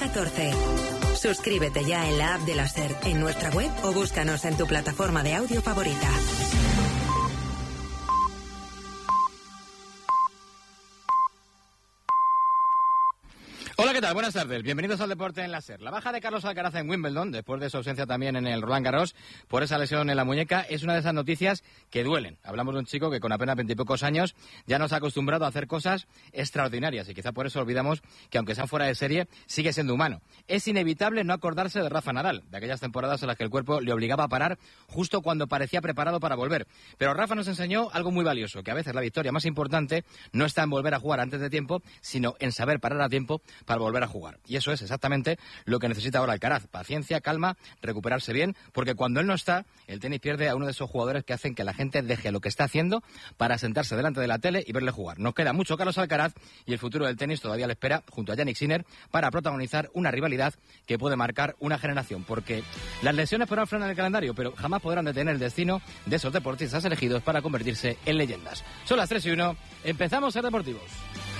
14. Suscríbete ya en la app de la SER, en nuestra web o búscanos en tu plataforma de audio favorita. Hola, ¿qué tal? Buenas tardes. Bienvenidos al Deporte en la SER. La baja de Carlos Alcaraz en Wimbledon, después de su ausencia también en el Roland Garros, por esa lesión en la muñeca, es una de esas noticias que duelen. Hablamos de un chico que con apenas 20 y pocos años ya nos ha acostumbrado a hacer cosas extraordinarias y quizá por eso olvidamos que, aunque sea fuera de serie, sigue siendo humano. Es inevitable no acordarse de Rafa Nadal, de aquellas temporadas en las que el cuerpo le obligaba a parar justo cuando parecía preparado para volver. Pero Rafa nos enseñó algo muy valioso, que a veces la victoria más importante no está en volver a jugar antes de tiempo, sino en saber parar a tiempo para volver a jugar. Y eso es exactamente lo que necesita ahora Alcaraz. Paciencia, calma, recuperarse bien, porque cuando él no está, el tenis pierde a uno de esos jugadores que hacen que la gente deje lo que está haciendo para sentarse delante de la tele y verle jugar. Nos queda mucho Carlos Alcaraz y el futuro del tenis todavía le espera junto a Jannik Sinner para protagonizar una rivalidad que puede marcar una generación, porque las lesiones podrán frenar el calendario, pero jamás podrán detener el destino de esos deportistas elegidos para convertirse en leyendas. Son las 3:01, empezamos a ser deportivos.